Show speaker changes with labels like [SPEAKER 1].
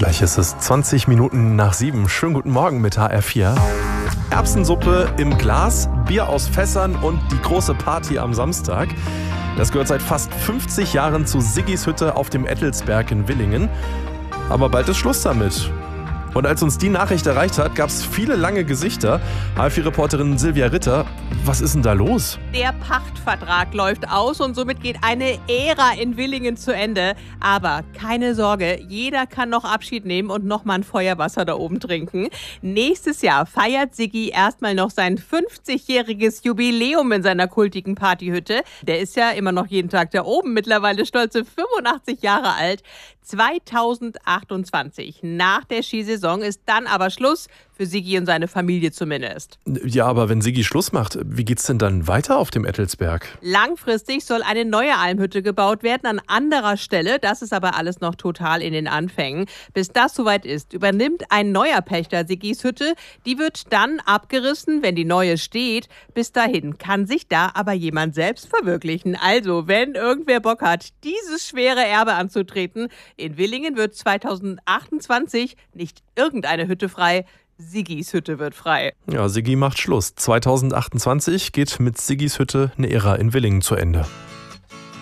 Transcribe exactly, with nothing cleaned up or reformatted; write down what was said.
[SPEAKER 1] Gleich ist es zwanzig Minuten nach sieben. Schönen guten Morgen mit H R vier. Erbsensuppe im Glas, Bier aus Fässern und die große Party am Samstag. Das gehört seit fast fünfzig Jahren zu Siggis Hütte auf dem Ettelsberg in Willingen. Aber bald ist Schluss damit. Und als uns die Nachricht erreicht hat, gab es viele lange Gesichter. H R vier-Reporterin Silvia Ritter, was ist denn da los?
[SPEAKER 2] Der Pachtvertrag läuft aus und somit geht eine Ära in Willingen zu Ende. Aber keine Sorge, jeder kann noch Abschied nehmen und nochmal ein Feuerwasser da oben trinken. Nächstes Jahr feiert Siggi erstmal noch sein fünfzigjähriges Jubiläum in seiner kultigen Partyhütte. Der ist ja immer noch jeden Tag da oben, mittlerweile stolze fünfundachtzig Jahre alt. zweitausendachtundzwanzig, nach der Skisaison, ist dann aber Schluss, für Siggi und seine Familie zumindest.
[SPEAKER 1] Ja, aber wenn Siggi Schluss macht, wie geht's denn dann weiter auf dem Ettelsberg?
[SPEAKER 2] Langfristig soll eine neue Almhütte gebaut werden an anderer Stelle. Das ist aber alles noch total in den Anfängen. Bis das soweit ist, übernimmt ein neuer Pächter Siggis Hütte. Die wird dann abgerissen, wenn die neue steht. Bis dahin kann sich da aber jemand selbst verwirklichen. Also, wenn irgendwer Bock hat, dieses schwere Erbe anzutreten, in Willingen wird zweitausendachtundzwanzig nicht irgendeine Hütte frei, Siggis Hütte wird frei.
[SPEAKER 1] Ja, Siggi macht Schluss. zweitausendachtundzwanzig geht mit Siggis Hütte eine Ära in Willingen zu Ende.